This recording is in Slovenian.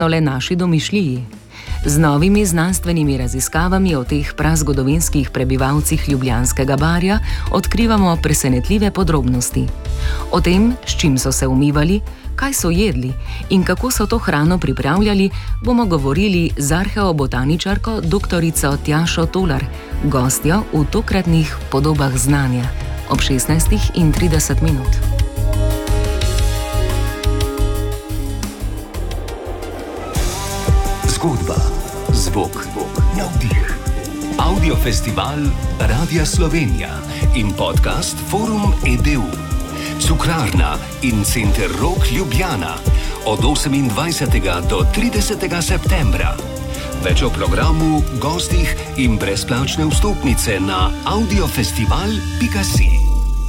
le naši domišljiji. Z novimi znanstvenimi raziskavami o teh prazgodovinskih prebivalcih Ljubljanskega barja odkrivamo presenetljive podrobnosti. O tem, s čim so se umivali, kaj so jedli in kako so to hrano pripravljali, bomo govorili z arheobotaničarko dr. Tjašo Tolar, gostjo v tokratnih Podobah znanja ob 16:30. Zgodba, zvok, navdih. Audiofestival Radia Slovenija in podcast Forum EDU. Cukrarna in Center Rok Ljubljana od 28. do 30. septembra. Več o programu, gostih in brezplačne vstopnice na audiofestival.si.